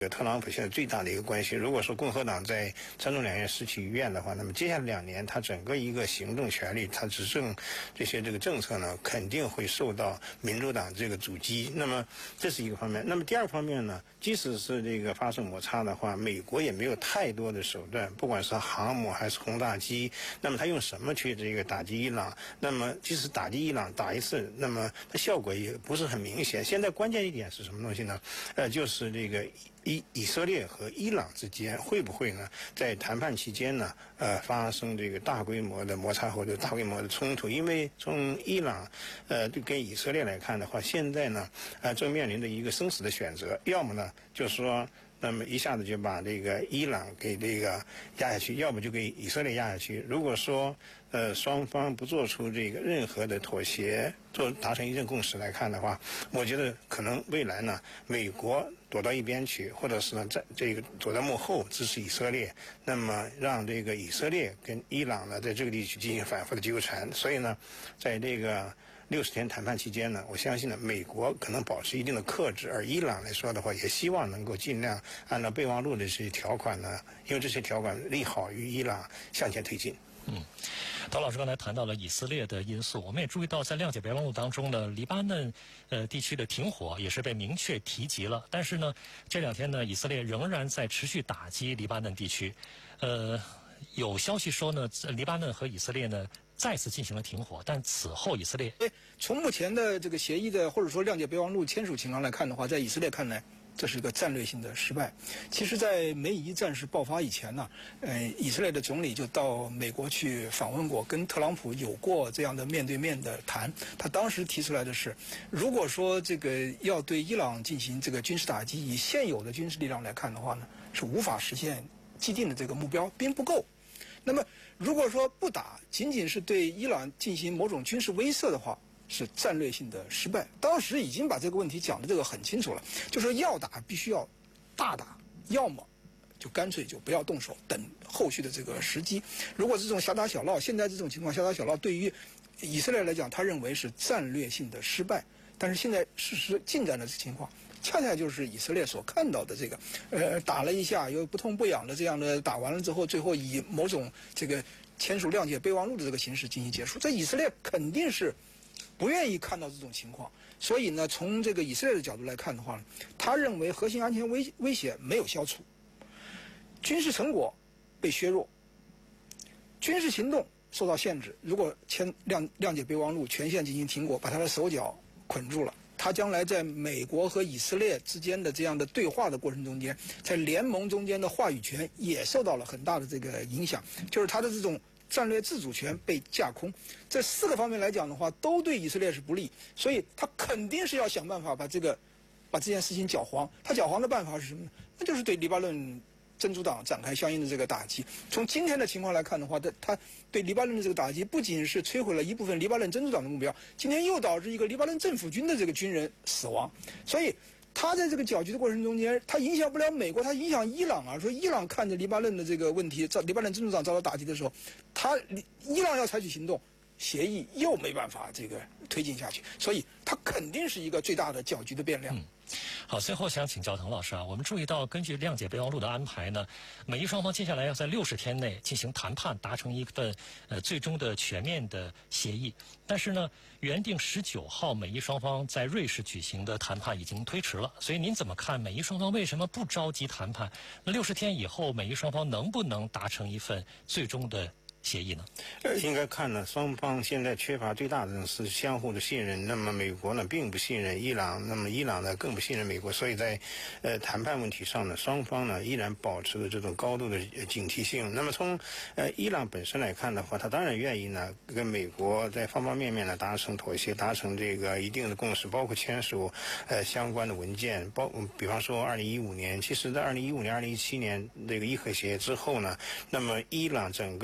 特朗普现在最大的一个关系，如果说共和党在参众两院失去一院的话，那么接下来2年他整个一个行政权力，他执政这个政策呢，肯定会受到民主党这个阻击。那么这是一个方面。那么第二方面呢，即使是这个发生摩擦的话，美国也没有太多的手段，不管是航母还是轰炸机，那么他用什么去这个打击伊朗？那么即使打击伊朗打一次，那么它效果也不是很明显。现在关键一点是什么东西呢？就是这个以色列和伊朗之间会不会呢，在谈判期间呢，发生这个大规模的摩擦或者大规模的冲突？因为从伊朗，跟以色列来看的话，现在呢，正面临着一个生死的选择，要么呢，就是说，那么一下子就把这个伊朗给这个压下去，要么就给以色列压下去。如果说双方不做出这个任何的妥协，达成一致共识来看的话，我觉得可能未来呢，美国躲到一边去，或者是呢在这个躲在幕后支持以色列，那么让这个以色列跟伊朗呢在这个地区进行反复的纠缠。所以呢，在这个60天谈判期间呢，我相信呢，美国可能保持一定的克制，而伊朗来说的话，也希望能够尽量按照备忘录的这些条款呢，因为这些条款利好于伊朗向前推进。 陶老师刚才谈到了以色列的因素，我们也注意到在谅解备忘录当中呢，黎巴嫩地区的停火也是被明确提及了。但是呢，这2天呢，以色列仍然在持续打击黎巴嫩地区。有消息说呢，黎巴嫩和以色列呢再次进行了停火，但此后以色列从目前的这个协议的或者说谅解备忘录签署情况来看的话，在以色列看来，这是一个战略性的失败。其实，在美以战事爆发以前呢，以色列的总理就到美国去访问过，跟特朗普有过这样的面对面的谈。他当时提出来的是，如果说这个要对伊朗进行这个军事打击，以现有的军事力量来看的话呢，是无法实现既定的这个目标，并不够。那么，如果说不打，仅仅是对伊朗进行某种军事威慑的话，是战略性的失败。当时已经把这个问题讲的这个很清楚了，就说要打必须要大打，要么就干脆就不要动手，等后续的这个时机。如果这种小打小闹，现在这种情况小打小闹，对于以色列来讲，他认为是战略性的失败。但是现在事实进展的情况，恰恰就是以色列所看到的这个，打了一下又不痛不痒的这样的打完了之后，最后以某种这个签署谅解备忘录的这个形式进行结束。这以色列肯定是不愿意看到这种情况，所以呢，从这个以色列的角度来看的话呢，他认为核心安全威胁没有消除，军事成果被削弱，军事行动受到限制。如果签谅解备忘录全线进行停火，把他的手脚捆住了，他将来在美国和以色列之间的这样的对话的过程中间，在联盟中间的话语权也受到了很大的这个影响，就是他的这种战略自主权被架空。这4个方面来讲的话，都对以色列是不利，所以他肯定是要想办法把这件事情搅黄。他搅黄的办法是什么呢？那就是对黎巴嫩真主党展开相应的这个打击。从今天的情况来看的话，他对黎巴嫩的这个打击不仅是摧毁了一部分黎巴嫩真主党的目标，今天又导致一个黎巴嫩政府军的这个军人死亡。所以他在这个搅局的过程中间，他影响不了美国，他影响伊朗啊。说伊朗看着黎巴嫩的这个问题，黎巴嫩真主党遭到打击的时候，伊朗要采取行动，协议又没办法这个推进下去，所以它肯定是一个最大的搅局的变量。 好，最后想请教滕老师啊，我们注意到根据谅解备忘录的安排呢，美伊双方接下来要在60天内进行谈判，达成一份最终的全面的协议。但是呢，原定19号美伊双方在瑞士举行的谈判已经推迟了，所以您怎么看美伊双方为什么不着急谈判？那60天以后，美伊双方能不能达成一份最终的协议呢？ 应该看呢，双方现在缺乏最大的是相互的信任。那么美国呢并不信任伊朗，那么伊朗呢更不信任美国，所以在谈判问题上呢，双方呢依然保持着这种高度的警惕性。那么从伊朗本身来看的话，他当然愿意呢跟美国在方方面面呢达成妥协，达成这个一定的共识，包括签署相关的文件，比方说2015年，其实在2015年、2017年这个伊核协议之后呢，那么伊朗整个一个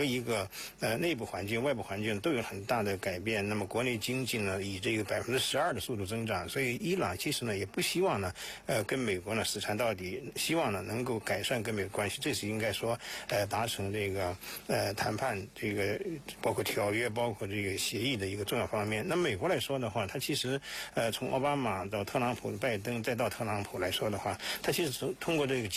个内部环境、外部环境都有很大的改变。那么国内经济呢以这个12%的速度增长，所以伊朗其实呢也不希望呢跟美国呢死缠到底，希望呢能够改善跟美国关系，这是应该说达成这个谈判这个包括条约、包括这个协议的一个重要方面。那美国来说的话，它其实从奥巴马到特朗普、拜登再到特朗普来说的话，它其实通过这个